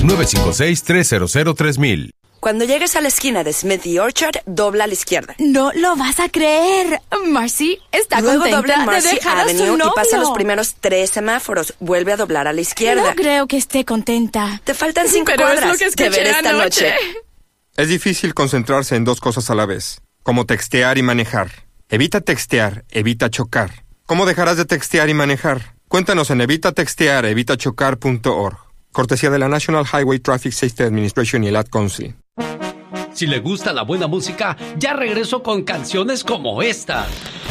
956-300-3000. Cuando llegues a la esquina de Smith y Orchard, dobla a la izquierda. No lo vas a creer. Marcy está Luego contenta dobla en Marcy de dejar a su Avenue novio. y pasa los primeros 3 semáforos. Vuelve a doblar a la izquierda. No creo que esté contenta. Te faltan 5 Pero cuadras es lo que de ver escuché esta anoche. noche. Es difícil concentrarse en dos cosas a la vez, como textear y manejar. Evita textear, evita chocar. ¿Cómo dejarás de textear y manejar? Cuéntanos en evitatextear.evitachocar.org. Cortesía de la National Highway Traffic Safety Administration y el Ad Council. Si le gusta la buena música, ya regreso con canciones como esta.